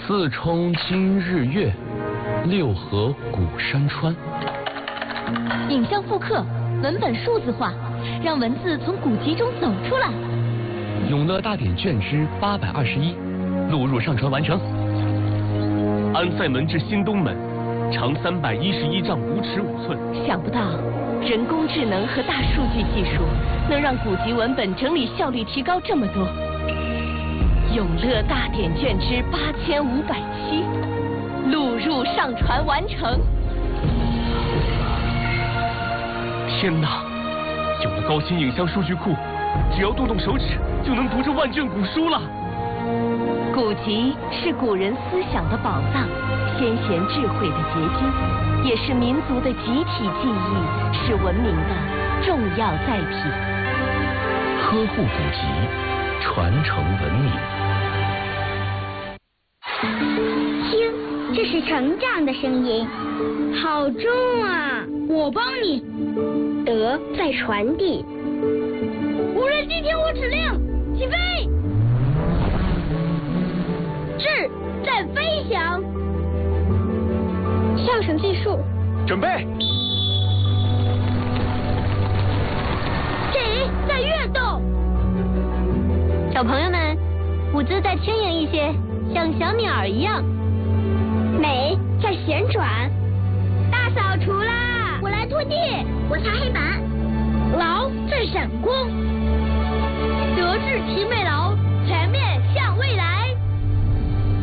四冲今日月，六合古山川。 影像复刻，文本数字化，让文字从古籍中走出来。 永乐大典卷之821，录入上传完成。安塞门至新东门，长311丈5尺5寸。 想不到人工智能和大数据技术能让古籍文本整理效率提高这么多。永乐大典卷之8507，录入上传完成。 天哪！有了高新影像数据库，只要动动手指就能读这万卷古书了。 古籍是古人思想的宝藏，先贤智慧的结晶，也是民族的集体记忆，是文明的重要载体。 呵护古籍，传承文明。 听，这是成长的声音，好重啊！我帮你。德在传递。无人机听我指令，起飞。智在飞翔。相声技术， 准备。 这在跃动。小朋友们，舞姿再轻盈一些，像小鸟一样。美在旋转。大扫除啦！我来拖地，我擦黑板。劳在闪光。德智体美劳。